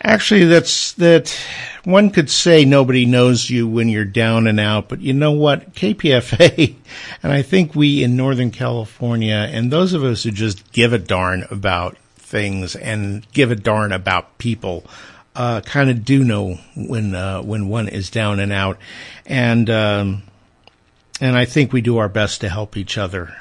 Actually, that one could say nobody knows you when you're down and out, but you know what? KPFA, and I think we in Northern California, and those of us who just give a darn about things and give a darn about people, kind of do know when one is down and out, and I think we do our best to help each other.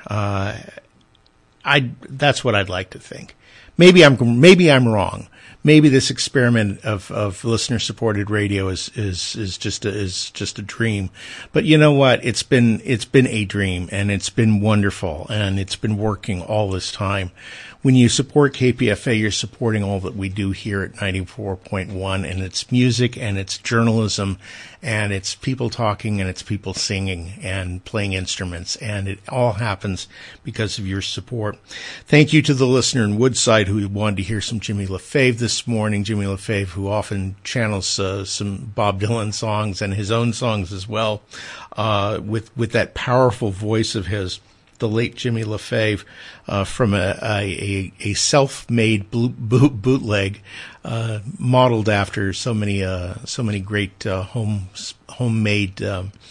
That's what I'd like to think. Maybe I'm wrong. Maybe this experiment of listener-supported radio is just a dream. But you know what? It's been a dream, and it's been wonderful, and it's been working all this time. When you support KPFA, you're supporting all that we do here at 94.1, and it's music, and it's journalism, and it's people talking, and it's people singing and playing instruments, and it all happens because of your support. Thank you to the listener in Woodside who wanted to hear some Jimmy LaFave this morning. Jimmy LaFave, who often channels some Bob Dylan songs and his own songs as well, with that powerful voice of his. The late Jimmy LaFave, from a self-made bootleg, modeled after so many great homemade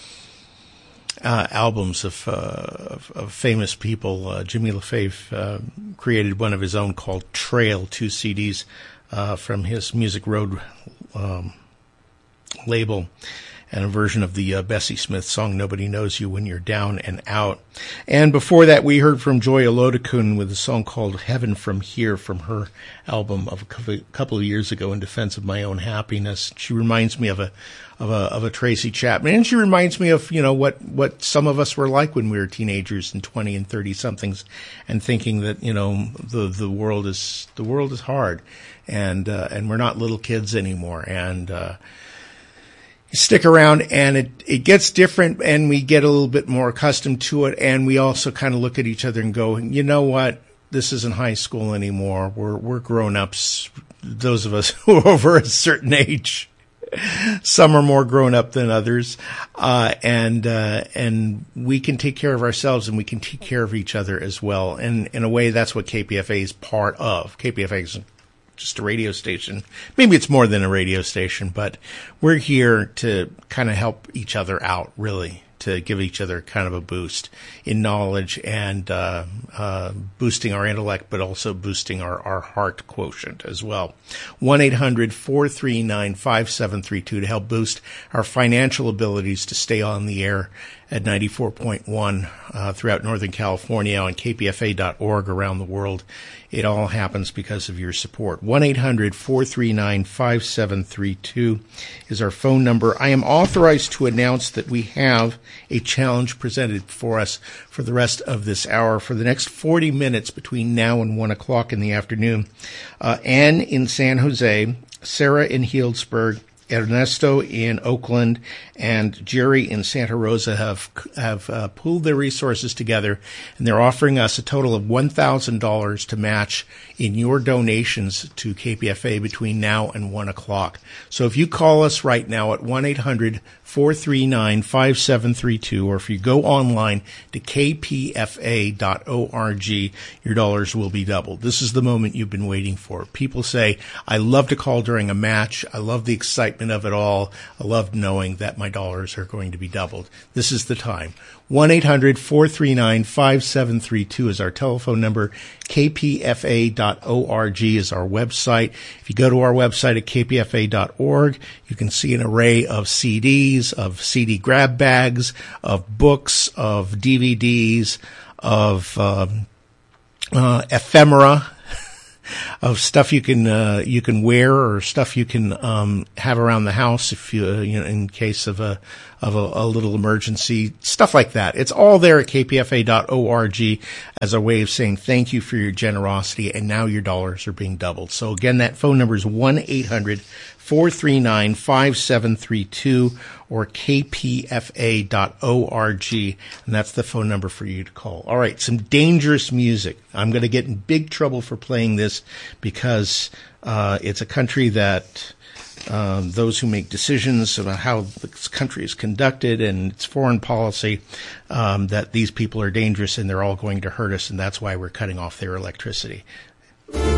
albums of famous people. Jimmy LaFave created one of his own called Trail, 2 CDs from his Music Road label, and a version of the Bessie Smith song, Nobody Knows You When You're Down and Out. And before that, we heard from Joy Olodokun with a song called Heaven From Here from her album of a couple of years ago, In Defense of My Own Happiness. She reminds me of a Tracy Chapman, and she reminds me of, what some of us were like when we were teenagers and 20 and 30 somethings, and thinking that, the world is hard, and we're not little kids anymore, and you stick around, and it gets different, and we get a little bit more accustomed to it, and we also kind of look at each other and go, you know what? This isn't high school anymore. We're grown-ups, those of us who are over a certain age. Some are more grown up than others, and we can take care of ourselves, and we can take care of each other as well. And in a way, that's what KPFA is part of. KPFA is just a radio station. Maybe it's more than a radio station, but we're here to kind of help each other out, really, to give each other kind of a boost in knowledge and boosting our intellect, but also boosting our heart quotient as well. 1-800-439-5732 to help boost our financial abilities to stay on the air at 94.1 throughout Northern California, on kpfa.org around the world. It all happens because of your support. 1-800-439-5732 is our phone number. I am authorized to announce that we have a challenge presented for us for the rest of this hour. For the next 40 minutes between now and 1 o'clock in the afternoon, Ann in San Jose, Sarah in Healdsburg, Ernesto in Oakland, and Jerry in Santa Rosa have pooled their resources together, and they're offering us a total of $1,000 to match in your donations to KPFA between now and 1 o'clock. So if you call us right now at 1-800-439-5732, or if you go online to kpfa.org, your dollars will be doubled. This is the moment you've been waiting for. People say, I love to call during a match. I love the excitement of it all. I love knowing that my dollars are going to be doubled. This is the time. 1-800-439-5732 is our telephone number. kpfa.org is our website. If you go to our website at kpfa.org, you can see an array of CDs, of CD grab bags, of books, of DVDs, of ephemera, of stuff you can wear, or stuff you can have around the house if you in case of a little emergency, stuff like that. It's all there at kpfa.org as a way of saying thank you for your generosity, and now your dollars are being doubled. So again, that phone number is 1-800-439-5732 or kpfa.org, and that's the phone number for you to call. All right, some dangerous music. I'm going to get in big trouble for playing this because it's a country that those who make decisions about how this country is conducted and its foreign policy, that these people are dangerous and they're all going to hurt us, and that's why we're cutting off their electricity.